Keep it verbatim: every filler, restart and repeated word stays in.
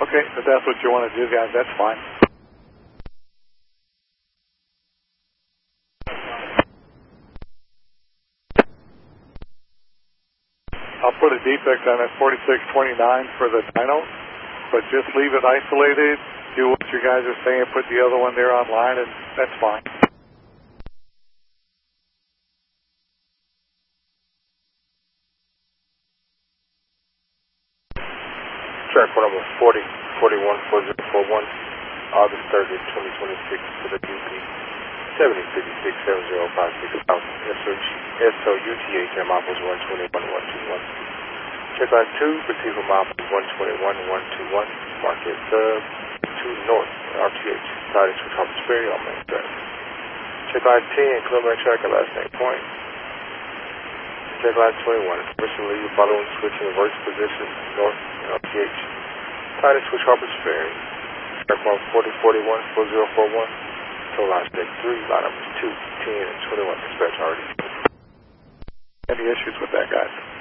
Okay, if that's what you want to do, guys, that's fine. I'll put a defect on at forty-six twenty-nine for the dyno, but just leave it isolated, do what you guys are saying, put the other one there online, and that's fine. Track phone number forty forty-one four zero four one, August thirtieth, twenty twenty-six, to the D P seven zero six six seven zero five six thousand, S O U T H M Opus one twenty-one one twenty-one. Check line two, receive from Opus one twenty-one one twenty-one, market sub two north, R T H, side switch Harpers Ferry on main track. Check line ten, preliminary track at last name point. Check line twenty-one, permission lead following switch in reverse position, north, R T H, side switch Harpers Ferry. Track one forty forty-one four zero four one, tow line check three, line numbers two, ten, and twenty-one, dispatch already. Any issues with that, guys?